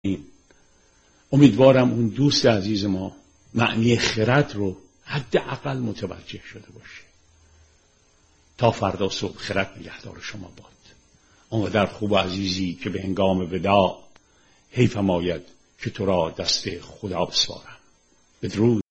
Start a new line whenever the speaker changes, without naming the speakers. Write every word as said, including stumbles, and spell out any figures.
امیدوارم اون دوست عزیز ما معنی خرد رو حداقل متوجه شده باشه. تا فردا صبح خرد نگهدار شما باد. آنقدر خوب و عزیزی که به هنگام وداع حیفم آید که تو را دست خدا بسپارم. بدرود.